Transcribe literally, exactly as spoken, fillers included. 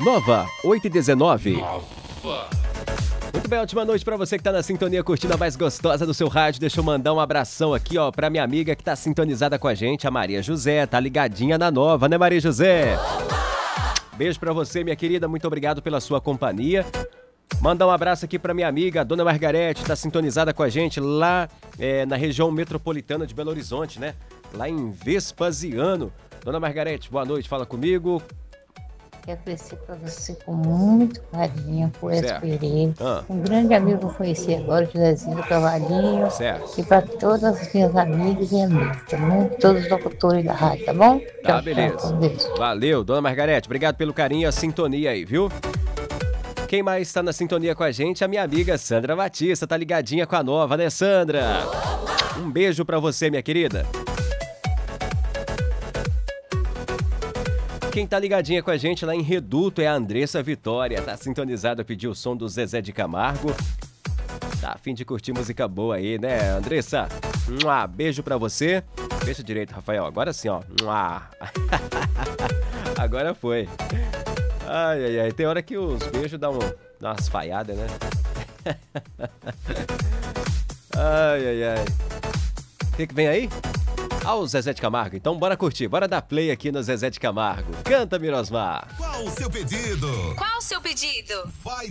Nova, oito e dezenove. Muito bem, ótima noite pra você que tá na sintonia curtindo a mais gostosa do seu rádio. Deixa eu mandar um abração aqui, ó, pra minha amiga que tá sintonizada com a gente, a Maria José, tá ligadinha na Nova, né, Maria José? Beijo pra você, minha querida, muito obrigado pela sua companhia. Mandar um abraço aqui pra minha amiga, a Dona Margarete, tá sintonizada com a gente lá é, na região metropolitana de Belo Horizonte, né? Lá em Vespasiano. Dona Margarete, boa noite, fala comigo. Quero agradecer para você com muito carinho, por essa Pereira. Ah. Um grande amigo que eu conheci agora, Josézinho Cavalinho. Certo. E para todas as minhas amigas e amigos, tá bom? Todos os locutores da rádio, tá bom? Tá, tchau, beleza. Tchau, com Deus. Valeu, Dona Margarete, obrigado pelo carinho e a sintonia aí, viu? Quem mais está na sintonia com a gente? A minha amiga Sandra Batista, tá ligadinha com a Nova, né, Sandra? Um beijo pra você, minha querida. Quem tá ligadinha com a gente lá em Reduto é a Andressa Vitória. Tá sintonizada, pediu o som do Zezé de Camargo. Tá a fim de curtir música boa aí, né, Andressa? Mua, beijo pra você. Beijo direito, Rafael. Agora sim, ó. Mua. Agora foi. Ai, ai, ai. Tem hora que os beijos dão, dão umas falhadas, né? Ai, ai, ai. O que que vem aí? Ah, o Zezé de Camargo. Então bora curtir, bora dar play aqui no Zezé de Camargo. Canta, Mirosmar. Qual o seu pedido? Qual o seu pedido? Vai